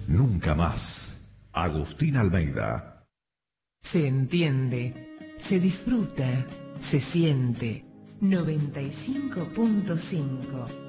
nunca más. Agustín Almeida. Se entiende, se disfruta, se siente. 95.5